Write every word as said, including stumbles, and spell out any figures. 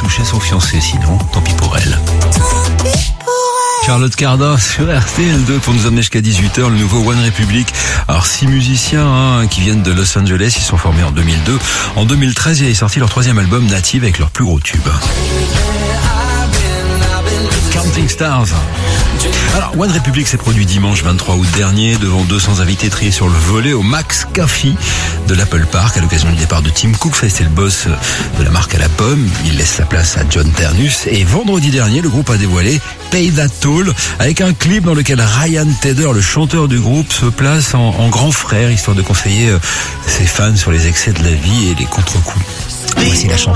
chez son fiancé, sinon, tant pis pour elle. Charlotte Cardin sur R T L deux pour nous emmener jusqu'à dix-huit heures, le nouveau One Republic. Alors six musiciens hein, qui viennent de Los Angeles, ils sont formés en deux mille deux. En deux mille treize, ils ont sorti leur troisième album Native avec leur plus gros tube. Counting Stars. Alors, One Republic s'est produit dimanche vingt-trois août dernier devant deux cents invités triés sur le volet au Max Café de l'Apple Park à l'occasion du départ de Tim Cook. C'est le boss de la marque à la pomme. Il laisse sa place à John Ternus. Et vendredi dernier, le groupe a dévoilé Pay That Toll avec un clip dans lequel Ryan Tedder, le chanteur du groupe, se place en, en grand frère histoire de conseiller ses fans sur les excès de la vie et les contre-coups. Voici la chanson.